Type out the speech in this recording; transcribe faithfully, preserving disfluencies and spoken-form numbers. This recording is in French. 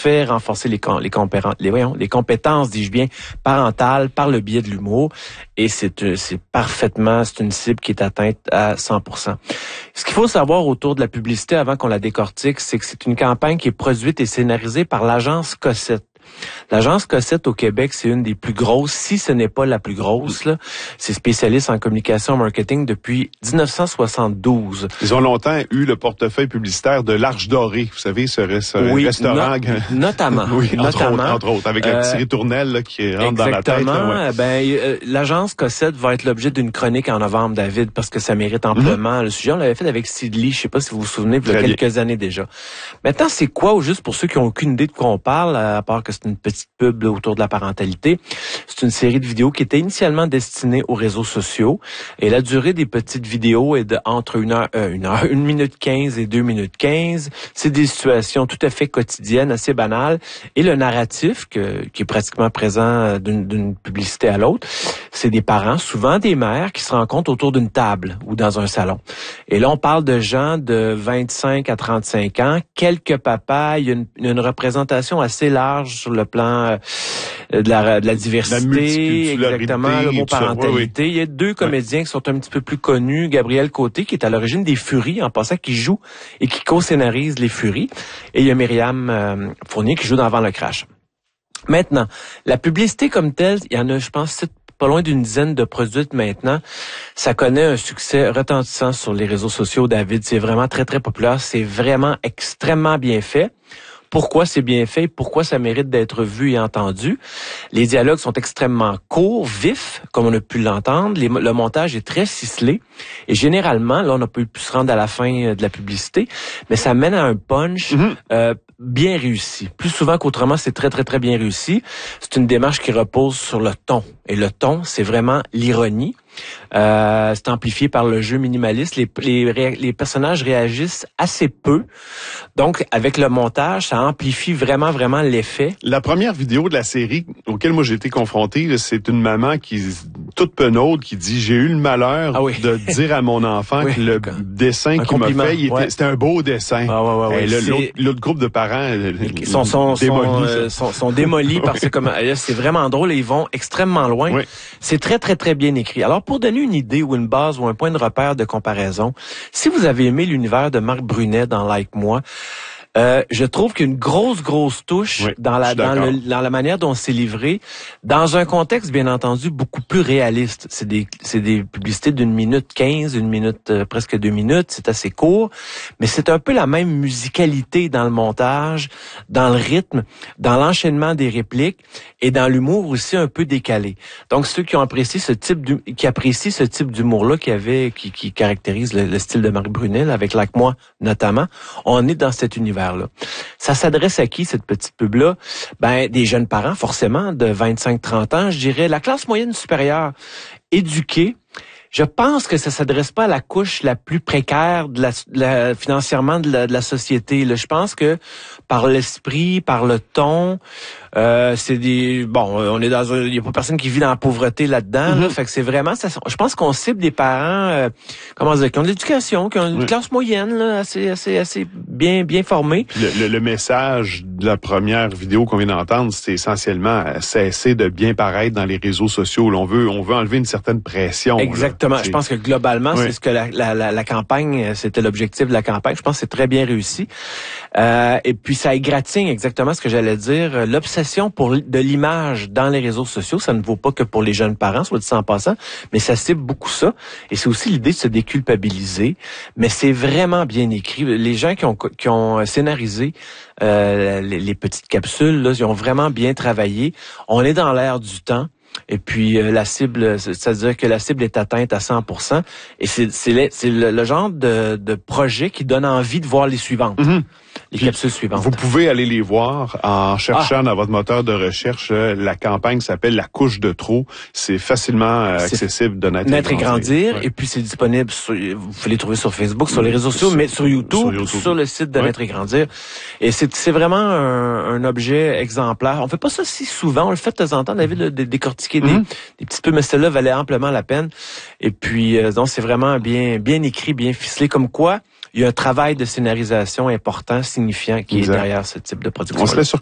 fait renforcer les les compétences, les, voyons, les compétences, dis-je bien, parentales par le biais de l'humour. Et c'est c'est parfaitement, c'est une cible qui est atteinte à cent pour cent. Ce qu'il faut savoir autour de la publicité avant qu'on la décortique, c'est que c'est une campagne qui est produite et scénarisée par l'agence Cossette. L'agence Cossette au Québec, c'est une des plus grosses, si ce n'est pas la plus grosse, là. C'est spécialiste en communication et marketing depuis dix-neuf cent soixante-douze. Ils ont longtemps eu le portefeuille publicitaire de l'Arche Dorée, vous savez, ce, ce oui, restaurant. No, notamment. oui, entre notamment. autres, entre autres, avec la euh, Thierry Tournelle là, qui rentre dans la tête. Exactement. Là, ouais. Ben, euh, l'agence Cossette va être l'objet d'une chronique en novembre, David, parce que ça mérite amplement. Mm-hmm. Le sujet, on l'avait fait avec Sidley, je sais pas si vous vous souvenez, il y a quelques bien. années déjà. Maintenant, c'est quoi, ou juste pour ceux qui ont aucune idée de quoi on parle, à part que c'est une petite pub là, autour de la parentalité. C'est une série de vidéos qui était initialement destinée aux réseaux sociaux. Et la durée des petites vidéos est de entre une heure, euh, une heure, une minute quinze et deux minutes quinze. C'est des situations tout à fait quotidiennes, assez banales. Et le narratif, que, qui est pratiquement présent d'une, d'une publicité à l'autre, c'est des parents, souvent des mères, qui se rencontrent autour d'une table ou dans un salon. Et là, on parle de gens de vingt-cinq à trente-cinq ans, quelques papas, il y a une, une représentation assez large sur le plan euh, de, la, de la diversité, exactement, le mot parentalité. Oui, oui. Il y a deux comédiens oui. qui sont un petit peu plus connus, Gabriel Côté, qui est à l'origine des Furies, en passant, qui joue et qui co-scénarise les Furies, et il y a Myriam euh, Fournier qui joue dans Avant le crash. Maintenant, la publicité comme telle, il y en a, je pense, pas loin d'une dizaine de produites maintenant. Ça connaît un succès retentissant sur les réseaux sociaux, David. C'est vraiment très, très populaire. C'est vraiment extrêmement bien fait. Pourquoi c'est bien fait? Pourquoi ça mérite d'être vu et entendu? Les dialogues sont extrêmement courts, vifs, comme on a pu l'entendre. Les, le montage est très ficelé. Et généralement, là, on a pu se rendre à la fin de la publicité, mais ça mène à un punch mm-hmm. euh, bien réussi. Plus souvent qu'autrement, c'est très, très, très bien réussi. C'est une démarche qui repose sur le ton. Et le ton, c'est vraiment l'ironie. Euh, c'est amplifié par le jeu minimaliste. Les, les, les personnages réagissent assez peu. Donc, avec le montage, ça amplifie vraiment, vraiment l'effet. La première vidéo de la série auquel moi j'ai été confronté, c'est une maman qui, toute penaude, qui dit « J'ai eu le malheur ah oui. de dire à mon enfant oui, que le dessin qu'il m'a fait, il était, ouais. c'était un beau dessin. Ah, ouais, ouais, ouais, là, l'autre, l'autre groupe de parents ils sont, sont, démolis, sont, euh, sont, sont démolis parce que comme, c'est vraiment drôle et ils vont extrêmement loin. Oui. C'est très, très, très bien écrit. Alors, pour donner une idée ou une base ou un point de repère de comparaison, si vous avez aimé l'univers de Marc Brunet dans Like Moi, Euh, je trouve qu'une grosse, grosse touche oui, dans la dans, le, dans la manière dont c'est livré, dans un contexte, bien entendu, beaucoup plus réaliste. C'est des c'est des publicités d'une minute quinze, une minute, euh, presque deux minutes, c'est assez court, mais c'est un peu la même musicalité dans le montage, dans le rythme, dans l'enchaînement des répliques et dans l'humour aussi un peu décalé. Donc, ceux qui ont apprécié ce type du, qui apprécient ce type d'humour-là qui avait, qui, qui caractérise le, le style de Marc Brunet, avec Like Moi notamment, on est dans cet univers. Là. Ça s'adresse à qui, cette petite pub-là? Ben, des jeunes parents, forcément, de vingt-cinq à trente ans, je dirais, la classe moyenne supérieure, éduquée. Je pense que ça s'adresse pas à la couche la plus précaire de la, de la financièrement de la, de la société. Là. Je pense que par l'esprit, par le ton, euh, c'est des bon, on est dans un, il y a pas personne qui vit dans la pauvreté là-dedans. Mm-hmm. Là, fait que c'est vraiment ça. Je pense qu'on cible des parents, euh, comment dire, qui ont de l'éducation, qui ont une oui. classe moyenne, là, assez, assez, assez bien, bien formée. Le, le, le message de la première vidéo qu'on vient d'entendre, c'est essentiellement cesser de bien paraître dans les réseaux sociaux. Là, on veut, on veut enlever une certaine pression. Exactement. Là. Je pense que globalement, oui. c'est ce que la, la, la, la campagne, c'était l'objectif de la campagne. Je pense que c'est très bien réussi. Euh, et puis, ça égratigne exactement ce que j'allais dire. L'obsession pour de l'image dans les réseaux sociaux, ça ne vaut pas que pour les jeunes parents, soit dit en passant, mais ça cible beaucoup ça. Et c'est aussi l'idée de se déculpabiliser. Mais c'est vraiment bien écrit. Les gens qui ont, qui ont scénarisé euh, les, les petites capsules, là, ils ont vraiment bien travaillé. On est dans l'ère du temps. Et puis euh, la cible, c'est-à-dire que la cible est atteinte à cent pour cent. Et c'est, c'est, le, c'est le, le genre de, de projet qui donne envie de voir les suivantes. Mm-hmm. Les Puis, capsules suivantes. Vous pouvez aller les voir en cherchant ah. dans votre moteur de recherche. La campagne s'appelle La couche de trop. C'est facilement euh, accessible de Naître, Naître et grandir. Ouais. Et puis c'est disponible, sur, vous pouvez les trouver sur Facebook, sur les réseaux sociaux, sur, mais sur YouTube, sur, YouTube. sur le site de ouais. Naître et grandir. Et c'est, c'est vraiment un, un objet exemplaire. On fait pas ça si souvent. On le fait de temps en temps, David, de, de décortiquer mm-hmm. des, des petits peu, mais celle-là valait amplement la peine. Et puis, euh, donc c'est vraiment bien, bien écrit, bien ficelé. Comme quoi, il y a un travail de scénarisation important, signifiant, qui exact. est derrière ce type de production. On se laisse sur